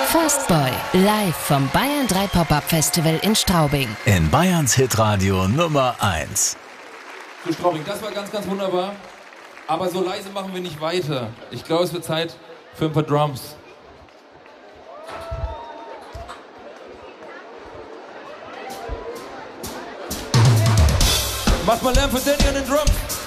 Fastboy, live vom Bayern 3 Pop-Up Festival in Straubing. In Bayerns Hitradio Nummer 1. Für Straubing, das war ganz, ganz wunderbar. Aber so leise machen wir nicht weiter. Ich glaube, es wird Zeit für ein paar Drums. Macht mal Lärm für Danny an den Drums.